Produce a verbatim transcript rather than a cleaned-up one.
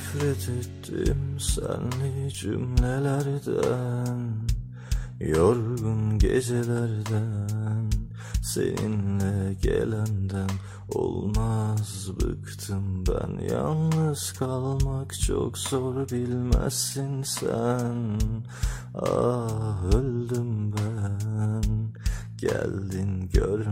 Nefret ettim senli cümlelerden, yorgun gecelerden, seninle gelenden. Olmaz, bıktım ben, yalnız kalmak çok zor, bilmezsin sen. Ah, öldüm ben, geldin görme.